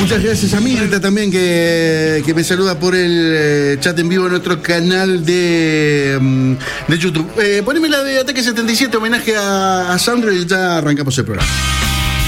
Muchas gracias a Mirta también que me saluda por el chat en vivo en nuestro canal de YouTube. Poneme la de Ataque 77, homenaje a Sandro, y ya arrancamos el programa.